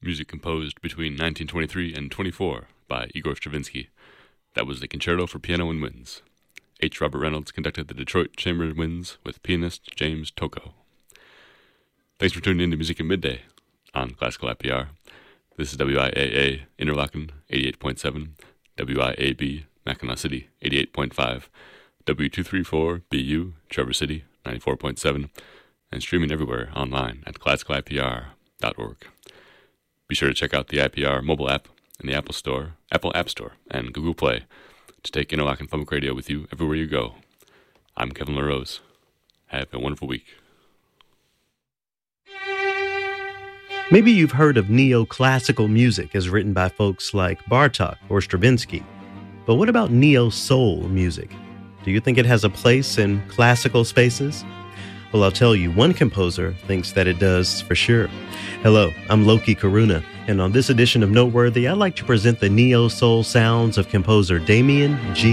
music composed between 1923 and 24 by Igor Stravinsky. That was the Concerto for Piano and Winds. H. Robert Reynolds conducted the Detroit Chamber Winds with pianist James Tocco. Thanks for tuning in to Music at Midday on Classical IPR. This is WIAA Interlaken 88.7, WIAB Mackinac City 88.5, W234BU Traverse City 94.7, and streaming everywhere online at classicalipr.org. Be sure to check out the IPR mobile app in the Apple App Store, and Google Play to take Interlaken Public Radio with you everywhere you go. I'm Kevin LaRose. Have a wonderful week. Maybe you've heard of neoclassical music as written by folks like Bartók or Stravinsky. But what about neo-soul music? Do you think it has a place in classical spaces? Well, I'll tell you, one composer thinks that it does for sure. Hello, I'm Loki Karuna, and on this edition of Noteworthy, I'd like to present the neo-soul sounds of composer Damien G.